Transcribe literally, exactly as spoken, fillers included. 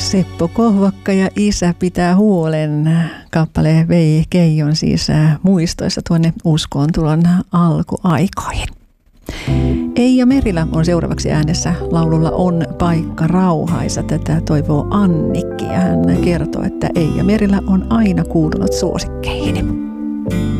Seppo Kohvakka ja Isä pitää huolen. Kappale vei Keijon siis muistoissa tuonne uskoontulon alkuaikoihin. Eija Merilä on seuraavaksi äänessä. Laululla On paikka rauhaisa. Tätä toivoo Annikki ja hän kertoo, että Eija Merilä on aina kuulunut suosikkeihin.